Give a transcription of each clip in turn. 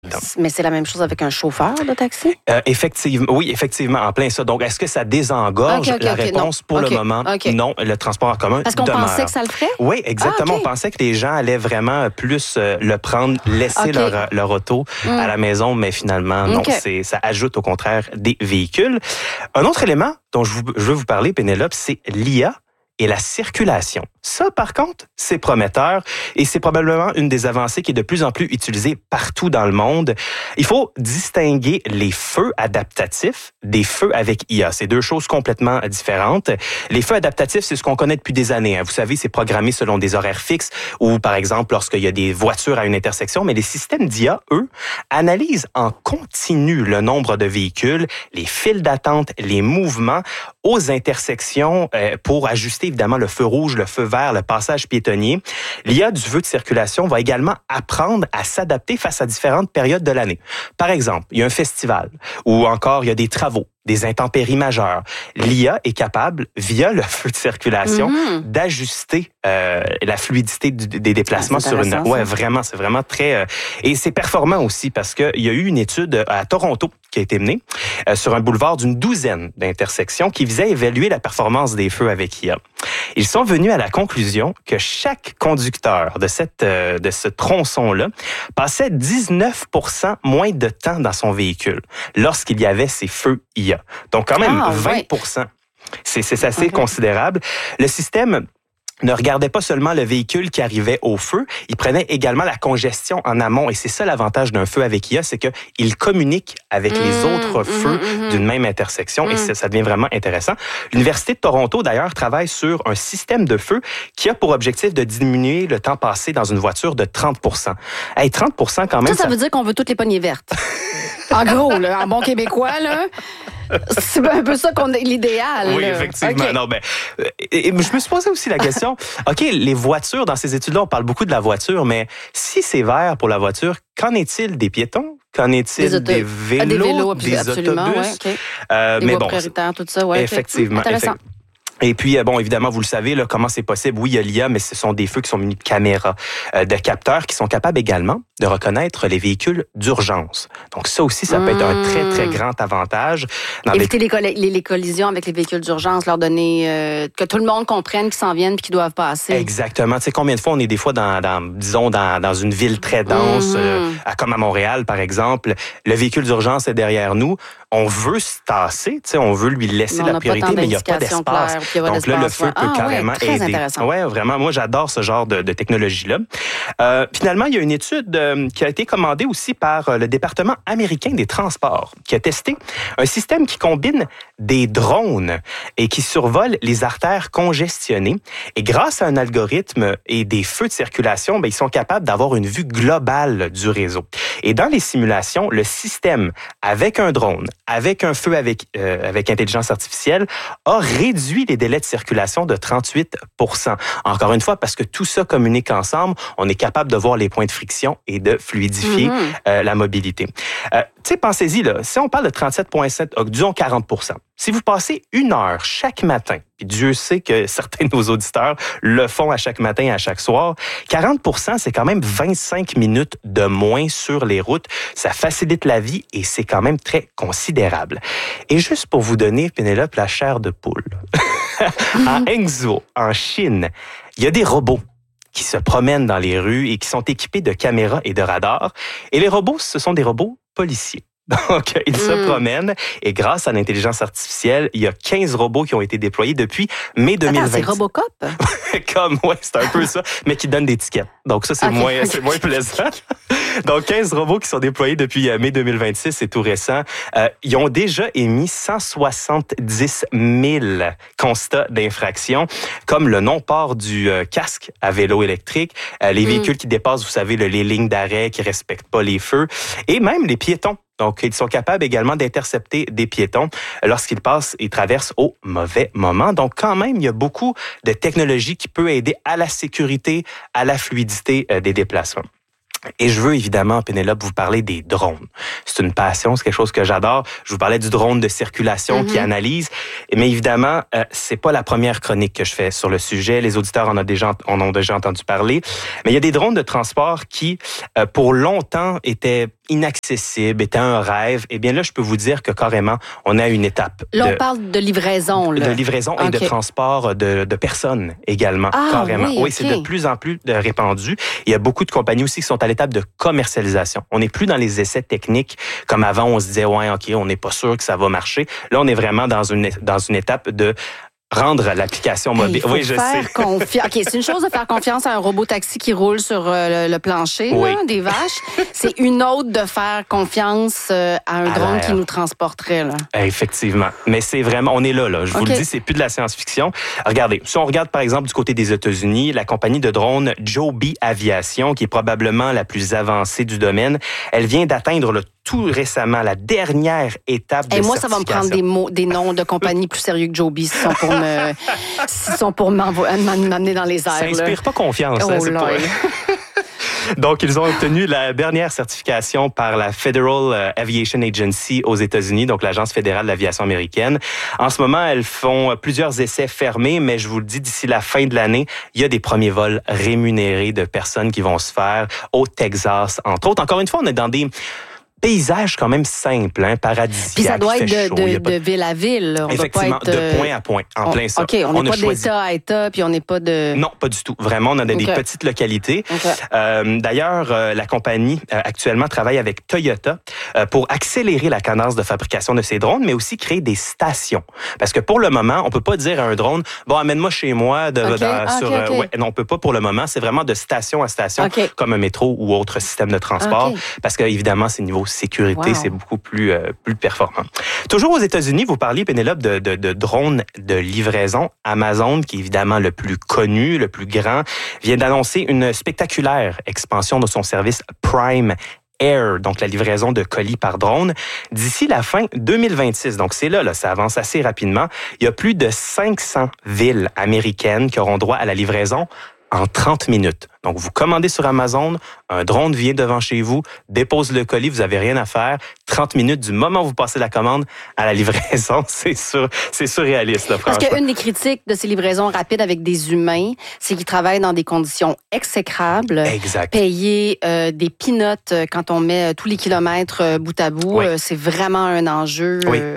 Mais c'est la même chose avec un chauffeur de taxi? Effectivement, en plein ça. Donc, est-ce que ça désengorge? La réponse, pour le moment, non. Le transport en commun Parce qu'on demeure. pensait que ça le ferait? Oui, exactement. On pensait que les gens allaient vraiment plus le prendre, laisser leur auto à la maison, mais finalement, non. Ça ajoute au contraire des véhicules. Un autre élément dont je veux vous parler, Pénélope, c'est l'IA et la circulation. Ça, par contre, c'est prometteur et c'est probablement une des avancées qui est de plus en plus utilisée partout dans le monde. Il faut distinguer les feux adaptatifs des feux avec IA. C'est deux choses complètement différentes. Les feux adaptatifs, c'est ce qu'on connaît depuis des années. Vous savez, c'est programmé selon des horaires fixes ou, par exemple, lorsqu'il y a des voitures à une intersection. Mais les systèmes d'IA, eux, analysent en continu le nombre de véhicules, les files d'attente, les mouvements aux intersections pour ajuster évidemment le feu rouge, le feu vert, le passage piétonnier. L'IA du feu de circulation va également apprendre à s'adapter face à différentes périodes de l'année. Par exemple, il y a un festival ou encore il y a des travaux, des intempéries majeures. L'IA est capable, via le feu de circulation, d'ajuster la fluidité des déplacements sur une... Ouais, vraiment, c'est vraiment très... et c'est performant aussi parce qu'il y a eu une étude à Toronto qui a été menée sur un boulevard d'une douzaine d'intersections qui visait à évaluer la performance des feux avec IA. Ils sont venus à la conclusion que chaque conducteur de ce tronçon-là passait 19% moins de temps dans son véhicule lorsqu'il y avait ces feux IA. Donc quand même 20%. C'est assez considérable. Le système ne regardait pas seulement le véhicule qui arrivait au feu, il prenait également la congestion en amont. Et c'est ça l'avantage d'un feu avec IA, c'est qu'il communique avec les autres feux d'une même intersection et ça devient vraiment intéressant. L'Université de Toronto, d'ailleurs, travaille sur un système de feu qui a pour objectif de diminuer le temps passé dans une voiture de 30%. Hey, 30% quand même... Ça veut dire qu'on veut toutes les poignées vertes. En gros, là, en bon québécois, là... C'est un peu ça qu'on est l'idéal. Oui, effectivement. Okay. Non, je me suis posé aussi la question, OK, les voitures, dans ces études-là, on parle beaucoup de la voiture, mais si c'est vert pour la voiture, qu'en est-il des piétons? Qu'en est-il des vélos, des autobus? Ouais, les voies prioritaires, tout ça. Ouais, effectivement. Intéressant. Et puis, évidemment, vous le savez, là, comment c'est possible? Oui, il y a l'IA, mais ce sont des feux qui sont munis de caméras, de capteurs qui sont capables également de reconnaître les véhicules d'urgence. Donc ça aussi, ça peut être un très, très grand avantage. Éviter les collisions avec les véhicules d'urgence, leur donner que tout le monde comprenne qu'ils s'en viennent et qu'ils doivent passer. Exactement. Tu sais, combien de fois on est des fois dans une ville très dense, comme à Montréal, par exemple, le véhicule d'urgence est derrière nous. On veut se tasser, tu sais, on veut lui laisser la priorité, mais il n'y a pas d'espace. Donc là, le feu peut carrément aider. Ouais, vraiment. Moi, j'adore ce genre de technologie-là. Finalement, il y a une étude qui a été commandée aussi par le département américain des transports, qui a testé un système qui combine des drones et qui survole les artères congestionnées. Et grâce à un algorithme et des feux de circulation, ils sont capables d'avoir une vue globale du réseau. Et dans les simulations, le système, avec un drone, avec un feu avec intelligence artificielle, a réduit les délais de circulation de 38%. Encore une fois, parce que tout ça communique ensemble, on est capable de voir les points de friction et de fluidifier la mobilité. Tu sais, pensez-y, là, si on parle de 37,7, disons 40%, si vous passez 1 heure chaque matin, puis Dieu sait que certains de nos auditeurs le font à chaque matin et à chaque soir, 40%, c'est quand même 25 minutes de moins sur les routes. Ça facilite la vie et c'est quand même très considérable. Et juste pour vous donner, Pénélope, la chair de poule, en Hangzhou, en Chine, il y a des robots qui se promènent dans les rues et qui sont équipés de caméras et de radars. Et les robots, ce sont des robots policiers. Donc, ils se promènent et grâce à l'intelligence artificielle, il y a 15 robots qui ont été déployés depuis mai 2020. Attends, c'est Robocop? C'est un peu ça, mais qui donnent des tickets. Donc ça, c'est moins plaisant. Donc, 15 robots qui sont déployés depuis mai 2026, c'est tout récent. Ils ont déjà émis 170 000 constats d'infraction, comme le non-port du casque à vélo électrique, les véhicules qui dépassent, vous savez, les lignes d'arrêt, qui respectent pas les feux, et même les piétons. Donc, ils sont capables également d'intercepter des piétons lorsqu'ils passent et traversent au mauvais moment. Donc, quand même, il y a beaucoup de technologies qui peuvent aider à la sécurité, à la fluidité des déplacements. Et je veux évidemment, Pénélope, vous parler des drones. C'est une passion, c'est quelque chose que j'adore. Je vous parlais du drone de circulation qui analyse. Mais évidemment, c'est pas la première chronique que je fais sur le sujet. Les auditeurs en ont déjà entendu parler. Mais il y a des drones de transport qui, pour longtemps, étaient inaccessibles, étaient un rêve. Eh bien là, je peux vous dire que carrément, on a une étape. Là, on parle de livraison. Là. De livraison et de transport de personnes également, carrément. Oui, c'est de plus en plus répandu. Il y a beaucoup de compagnies aussi qui sont à l'étape de commercialisation. On n'est plus dans les essais techniques comme avant, on se disait, ouais, OK, on n'est pas sûr que ça va marcher. Là, on est vraiment dans une étape de rendre l'application mobile. Il faut oui, je sais. OK, c'est une chose de faire confiance à un robot taxi qui roule sur le plancher là, des vaches. C'est une autre de faire confiance à un drone qui nous transporterait. Là. Effectivement. Mais c'est vraiment, on est là. Je vous le dis, c'est plus de la science-fiction. Regardez, si on regarde par exemple du côté des États-Unis, la compagnie de drones Joby Aviation, qui est probablement la plus avancée du domaine, elle vient d'atteindre tout récemment la dernière étape de moi, ça va me prendre des noms de compagnies plus sérieux que Joby s'ils sont pour m'amener dans les airs. Ça inspire pas confiance. C'est pas... Donc, ils ont obtenu la dernière certification par la Federal Aviation Agency aux États-Unis, donc l'Agence fédérale de l'aviation américaine. En ce moment, elles font plusieurs essais fermés, mais je vous le dis, d'ici la fin de l'année, il y a des premiers vols rémunérés de personnes qui vont se faire au Texas, entre autres. Encore une fois, on est dans des paysage quand même simple, paradisiaque. Puis ça doit être de ville à ville. On effectivement, doit pas être, de point à point, en plein ça. OK, on n'est pas d'État à État, puis on n'est pas de... Non, pas du tout. Vraiment, on a des petites localités. D'ailleurs, la compagnie actuellement travaille avec Toyota pour accélérer la cadence de fabrication de ces drones, mais aussi créer des stations. Parce que pour le moment, on peut pas dire à un drone, bon, amène-moi chez moi. Ouais, non, on peut pas pour le moment. C'est vraiment de station à station, comme un métro ou autre système de transport. Parce que évidemment, c'est niveau sécurité, c'est beaucoup plus performant. Toujours aux États-Unis, vous parliez, Pénélope, de drones de livraison. Amazon, qui est évidemment le plus connu, le plus grand, vient d'annoncer une spectaculaire expansion de son service Prime Air, donc la livraison de colis par drone, d'ici la fin 2026. Donc c'est là, ça avance assez rapidement. Il y a plus de 500 villes américaines qui auront droit à la livraison en 30 minutes. Donc, vous commandez sur Amazon, un drone vient devant chez vous, dépose le colis, vous n'avez rien à faire. 30 minutes du moment où vous passez la commande à la livraison, c'est surréaliste, là, franchement. Parce qu'une des critiques de ces livraisons rapides avec des humains, c'est qu'ils travaillent dans des conditions exécrables. Exact. Payer des peanuts quand on met tous les kilomètres bout à bout, c'est vraiment un enjeu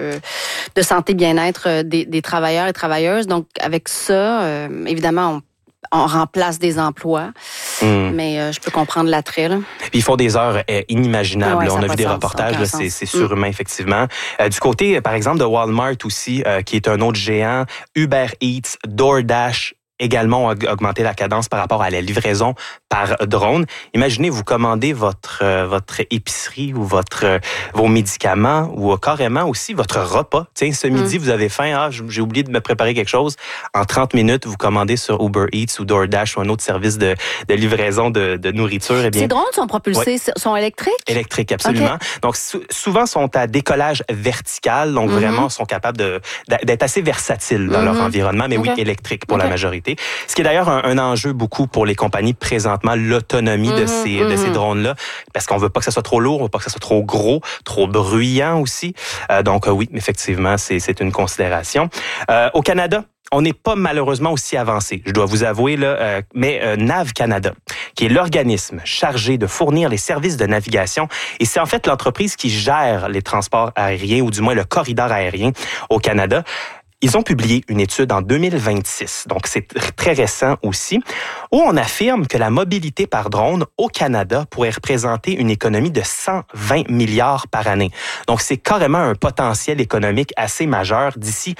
de santé bien-être des travailleurs et travailleuses. Donc, avec ça, évidemment, on remplace des emplois, mais je peux comprendre l'attrait. Là. Puis ils font des heures inimaginables. On a vu des reportages, là, c'est surhumain, effectivement. Du côté, par exemple, de Walmart aussi, qui est un autre géant, Uber Eats, DoorDash, également ont augmenté la cadence par rapport à la livraison par drone. Imaginez, vous commandez votre épicerie ou vos médicaments ou carrément aussi votre repas. Tiens, ce midi, vous avez faim, j'ai oublié de me préparer quelque chose. En 30 minutes, vous commandez sur Uber Eats ou DoorDash ou un autre service de livraison de nourriture. Eh bien, ces drones sont propulsés, sont électriques? Électriques, absolument. Donc, souvent, sont à décollage vertical, donc vraiment sont capables d'être assez versatiles dans leur environnement, mais oui, électriques pour la majorité. Ce qui est d'ailleurs un enjeu beaucoup pour les compagnies présentement, l'autonomie de ces drones-là, parce qu'on veut pas que ça soit trop lourd, on veut pas que ça soit trop gros, trop bruyant aussi. Donc oui, effectivement, c'est une considération. Au Canada, on n'est pas malheureusement aussi avancé, je dois vous avouer, là, mais Nav Canada, qui est l'organisme chargé de fournir les services de navigation, et c'est en fait l'entreprise qui gère les transports aériens, ou du moins le corridor aérien au Canada. Ils ont publié une étude en 2026, donc c'est très récent aussi, où on affirme que la mobilité par drone au Canada pourrait représenter une économie de 120 milliards par année. Donc c'est carrément un potentiel économique assez majeur d'ici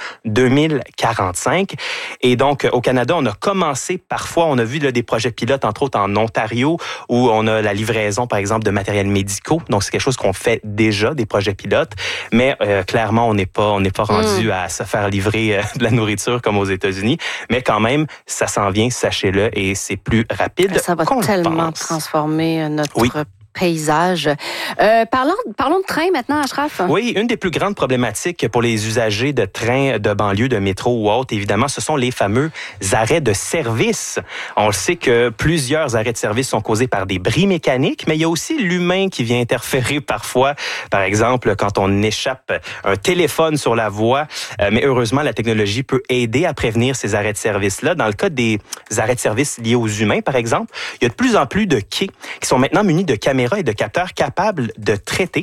2045. Et donc au Canada, on a commencé parfois, on a vu là, des projets pilotes, entre autres en Ontario, où on a la livraison, par exemple, de matériels médicaux. Donc c'est quelque chose qu'on fait déjà, des projets pilotes, mais clairement, on n'est pas rendu à se faire livrer de la nourriture comme aux États-Unis, mais quand même, ça s'en vient, sachez-le, et c'est plus rapide. Ça va tellement transformer notre paysage. Parlons de train maintenant, Ashraf. Oui, une des plus grandes problématiques pour les usagers de trains de banlieue, de métro ou autres, évidemment, ce sont les fameux arrêts de service. On le sait que plusieurs arrêts de service sont causés par des bris mécaniques, mais il y a aussi l'humain qui vient interférer parfois. Par exemple, quand on échappe un téléphone sur la voie, mais heureusement, la technologie peut aider à prévenir ces arrêts de service-là. Dans le cas des arrêts de service liés aux humains, par exemple, il y a de plus en plus de quais qui sont maintenant munis de caméras et de capteurs capables de traiter